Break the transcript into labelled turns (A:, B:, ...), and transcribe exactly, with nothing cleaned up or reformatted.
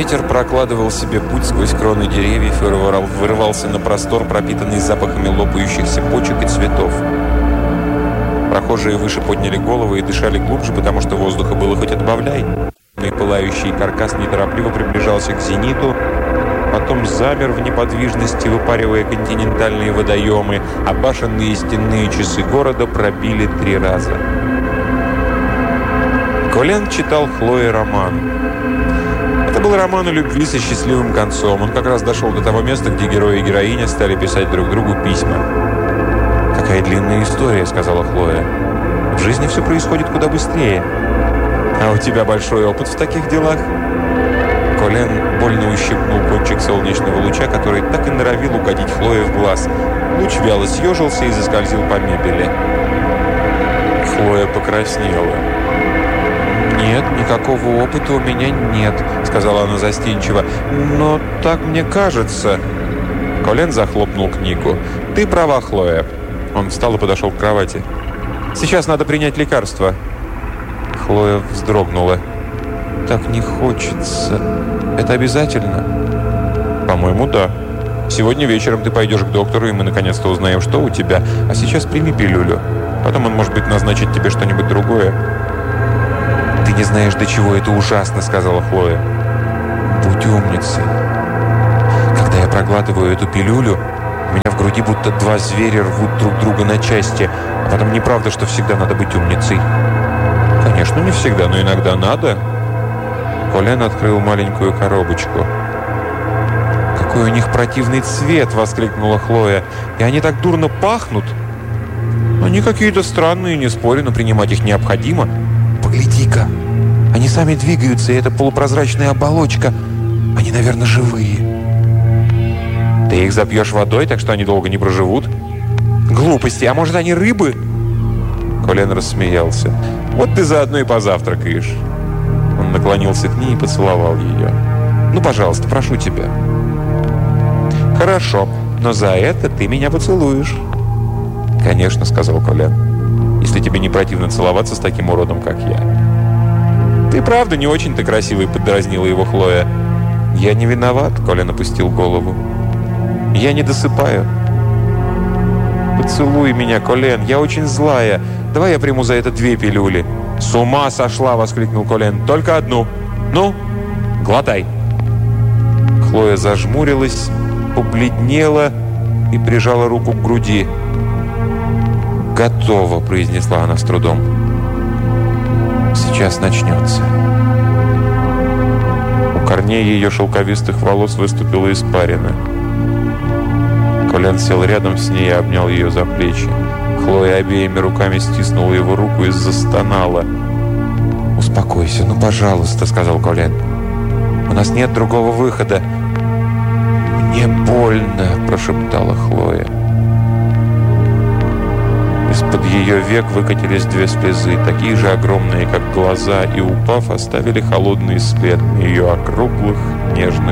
A: Ветер прокладывал себе путь сквозь кроны деревьев и вырывался на простор, пропитанный запахами лопающихся почек и цветов. Прохожие выше подняли головы и дышали глубже, потому что воздуха было хоть отбавляй. И пылающий каркас неторопливо приближался к зениту, потом замер в неподвижности, выпаривая континентальные водоемы, а башенные стенные часы города пробили три раза. Колен читал Хлое роман. Это был роман о любви со счастливым концом. Он как раз дошел до того места, где герой и героиня стали писать друг другу письма. «Какая длинная история», — сказала Хлоя. «В жизни все происходит куда быстрее. А у тебя большой опыт в таких делах?» Колен больно ущипнул кончик солнечного луча, который так и норовил угодить Хлое в глаз. Луч вяло съежился и заскользил по мебели. Хлоя покраснела. «Нет, никакого опыта у меня нет», — сказала она застенчиво. «Но так мне кажется». Колен захлопнул книгу. «Ты права, Хлоя». Он встал и подошел к кровати. «Сейчас надо принять лекарство». Хлоя вздрогнула. «Так не хочется. Это обязательно?» «По-моему, да. Сегодня вечером ты пойдешь к доктору, и мы наконец-то узнаем, что у тебя. А сейчас прими пилюлю. Потом он, может быть, назначит тебе что-нибудь другое». «Ты не знаешь, до чего это ужасно», — сказала Хлоя. «Будь умницей. Когда я проглатываю эту пилюлю, у меня в груди будто два зверя рвут друг друга на части. А потом неправда, что всегда надо быть умницей». «Конечно, не всегда, но иногда надо». Колен открыл маленькую коробочку. «Какой у них противный цвет!» — воскликнула Хлоя. «И они так дурно пахнут!» «Они какие-то странные, не спорю, но принимать их необходимо». «Погляди-ка! Они сами двигаются, и это полупрозрачная оболочка. Они, наверное, живые». «Ты их запьешь водой, так что они долго не проживут?» «Глупости! А может, они рыбы?» Колен рассмеялся. «Вот ты заодно и позавтракаешь». Он наклонился к ней и поцеловал ее. «Ну, пожалуйста, прошу тебя». «Хорошо, но за это ты меня поцелуешь». «Конечно», — сказал Колен. «Если тебе не противно целоваться с таким уродом, как я». «Ты правда не очень-то красивый», — поддразнила его Хлоя. «Я не виноват», — Колен опустил голову. «Я не досыпаю». «Поцелуй меня, Колен, я очень злая. Давай я приму за это две пилюли». «С ума сошла!» — воскликнул Колен. «Только одну. Ну, глотай!» Хлоя зажмурилась, побледнела и прижала руку к груди. «Готово!» — произнесла она с трудом. «Сейчас начнется». У корней ее шелковистых волос выступила испарина. Колен сел рядом с ней и обнял ее за плечи. Хлоя обеими руками стиснула его руку и застонала. «Успокойся, ну, пожалуйста», — сказал Колен. «У нас нет другого выхода». «Мне больно», — прошептала Хлоя. Из-под ее век выкатились две слезы, такие же огромные, как глаза, и, упав, оставили холодный след на ее округлых, нежных